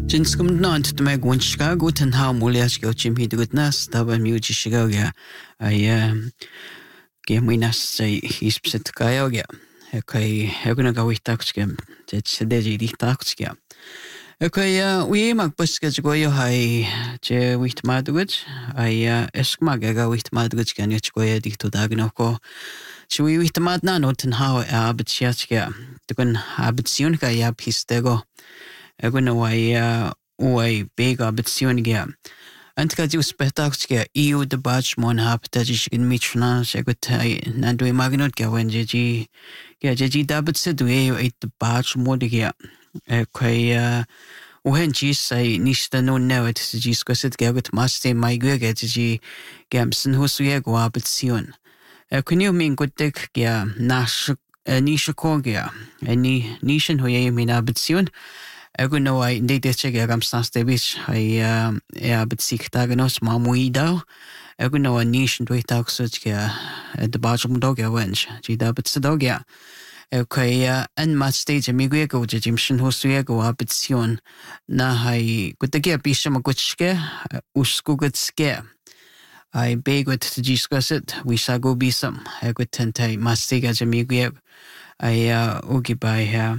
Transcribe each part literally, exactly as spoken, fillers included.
Jinskum nant to meg one Chicago and how Muliasko Jimmy the good nas, Daba Muji Chicago. I um game we nas say he's set Kayoga. Okay, I'm gonna go with Taxcam. That's the Deji Taxcam. Okay, uh, we mag busket go yo high che with Madwich. I uh esmaga with Madwich can you go ahead to Dagnoko. So we with Madna not and how Abit Chiachka. The gun Abit Sionka yap his tego. Jag know why uh why big ambition gea. Antka ju spektakulära E U debatt mon hap dat ich in michna segut na do magnot gea when jeji gea jeji dabat se do e eight debatt mod gea. Kai uh Ohen ji sai nista no nawet ji skoset gea gut maste mai gea jeji gamsen hosuye go ambition. Kun ju min gotek gea nash nische kogea. Any nation hoye min ambition. Aku know I did this check I'm stans de bitch I um yeah but sick taganos mamui dao. Aku know a nation to talk such at the bottom dog ya wench. Gida but the dog ya. Okay uh and match stage amigo go to Jimson hosu go ambition. Na hai good the gear bisham good scare usku good scare. I beg with to discuss it. We shall go be some. I could tente must take as amigo. I uh ugi by her.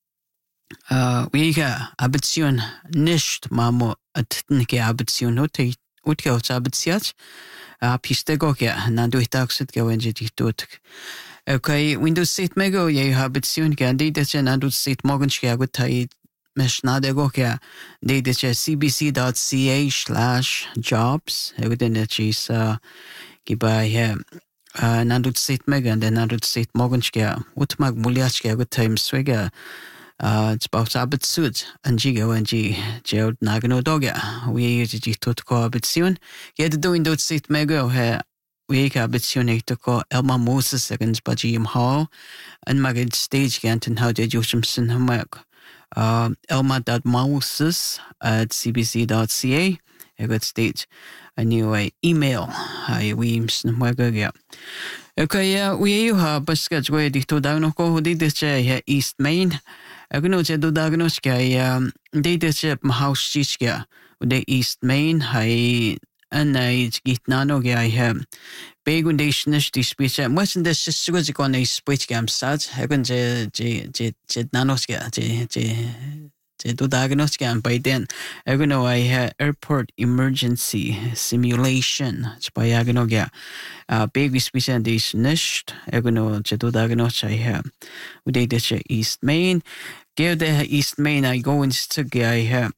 Uh, we ga ambition nicht mamo at nike ambition hote utke ot ambitiach a piste go ga na do taxet go enje dit. Okay, Windows set mego ye ambition ga de de na do set morgen schia gut tai mesh na de go ga de de cbc.ca slash jobs everything that is uh gibai he uh na do set mega and na do set morgen schia ut mag muliach ga gut time swega. Uh, it's about Abbott suit and Jigo and G. Gerald Nagano Doga. We use it to call Abbotsion. Yet doing those sit mego here. We Abbotsion to call Elma Moses seconds by Jim Hall and Magid stage Ganton how did you some homework. Uh, Elma.Moses at cbc.ca. I got stage. A new uh, email. I weems and Wagaga. Okay, yeah, we you have baskets where the two down who did this here East Main. Jag kan nog säga då diagnostiska det det ser på housechiska och det East Main hay en nej gitna nog jag här begundationist det specha måste det så så gå när speech gam sat jag kan je je je je nanoska je je je då diagnostiska by then jag kan nog I have airport emergency simulation så jag kan nog ja big specha det nicht jag kan nog je då diagnostiska här och det det East Main. Give the East Main I go into guy here.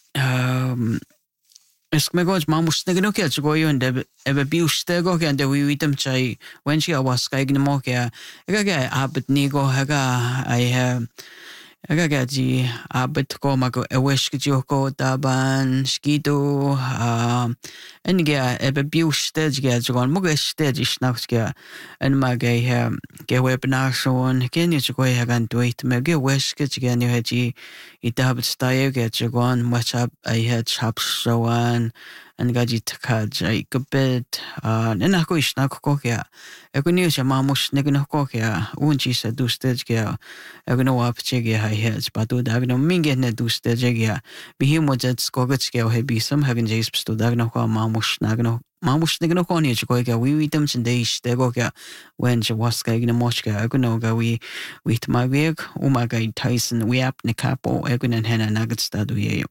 Um es me goes mamus negno ke go yo and ebe biuste go and we with them chai when she was skaign mo ke ga ga abet ni go ga I have aga ga ji abet ko ma go ewesh ki ko taban skido um en ga ebe biuste ga go mo ga stage snacks ga en ma ga he ge webinar schon ken you go ha gan do it me ge wesh ki ga ni ha ji itab style ga go on much up I had chop so on and ga ji taka jai bit uh en na ko snack ko ga e ko ni se mamus negno ko ga un ji se do stage ga e ko no ap che ga I had but do dag no minge ne do stage ga bi hi mo jet ko ga che he bi some hagen je sto dag no ko mamus nagno mamus negno ko ni ko ga we with them today ste go ga when je was ga igno mochga e ko no ga we with my weg o ma ga Tyson we ap ne capo e ko nen hena nagit stadu ye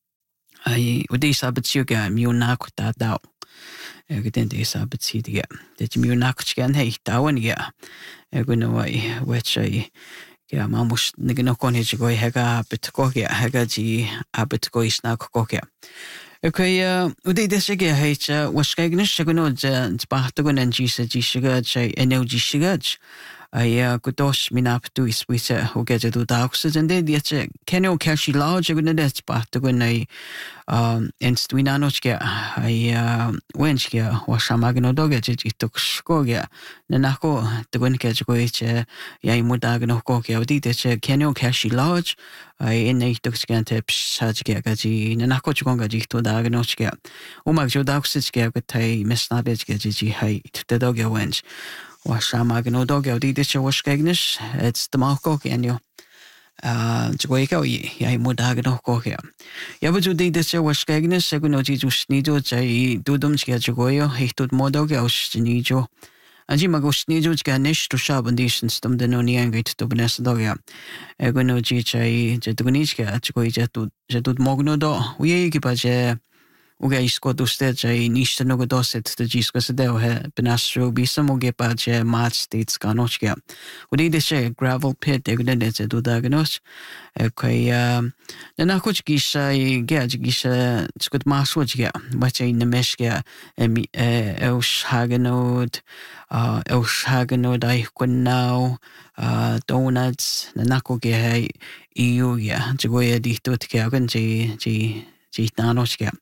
I would this abitio ga mi nak ta dao. Jeg den this abitio ga. Det mi nak gan he dawen ga. Jeg no I which I ga mamus negno kon he go he ga bit go ga he ga ji abit go is nak go ga. Okay, uh, uday desa ga he cha was ga gnish go no ja bahto go nan ji sa ji shiga cha energy shiga. I uh kudos minap tu iswisa ho ga do daxes and then yet kenyo kashi large go na det bahto go na um inst we nanos ga I uh wench ga wa shamagno doga ji tok sko ga na nako to go ga go che ya imuda no ko ga uday desa kenyo kashi large I in a tok scan tips such ga ga ji na nako go ga ji to da no ga o mag jo daxes ga ga tai misnabej ga ji hai to doga wench wa shamagno doga uday desa was gagnish it's the marco can you Jogo ya mudaga no kohe. Ya bu judi de se was kagne seguno ji just nijo chai dudum chia jogoyo hitot modoge aus nijo. Anji magos nijo ga nish to shabandishn stum de no niangit to benesdoga. Egono ji chai jedunichka jogo ja tu jedud mogno do. Uye ki paje uga isko duste chai nishta no doset de jisko se de he benastro bisam uge paje match states kanochka. Udi de se gravel pit egden de dudagnos. Okay, um, na nakuch gisha ge gisha skut maswaj ge bache in meshke em els hagenod uh els hagenod I kunau uh donuts na nako ge he eu ya joya di tot ke agan ji ji ji nanos ge.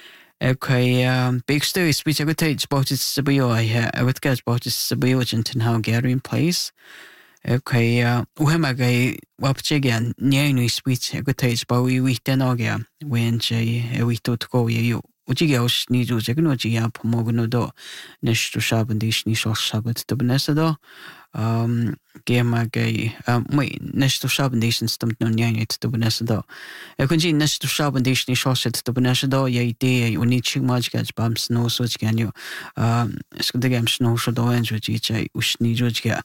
Okay, um, big story speech I would take about it Sabio I I would get about it Sabio in Hungarian place. Okay, uh, uhemagai wapchega nyanu speech I could take about we we tenoga when jay a we to go you. Ujigaus nidu jagnoji up mogno nish to shabandish nisho shabat to benesado. Um, Gemagai, um, wait, nish to shabandish stump no nyanit to benesado. A kunji nish to shabandish nisho set to benesado, ye day, unichi majgaj bumps no such can you. Um, skadagam snow shodo and which usnijujga.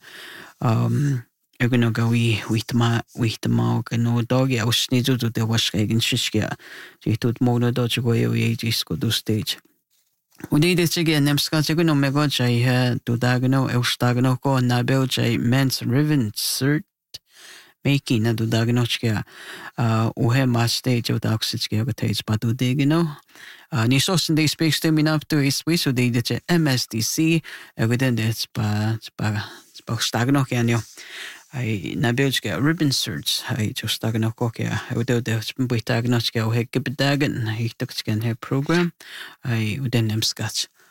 Um, jag kunde gå i vitma vitma och no dag jag snitt ut det var skegen shiska. Det tog många dagar att gå i disco do stage. Och det är det igen nämska jag kunde med gå jag här då dagen och onsdagen och gå när bel jag men's ribbon cert making när då dagen och ska och här match stage och också ska jag ta ett par då det you ni så sen det speaks to me up to is we så det det M S D C evident det pa pa pa stagen och igen. I na belska ribbon search I just dagen och och ja och då det på dagen och ska och hekka dagen jag tog skan här program I och den nämskat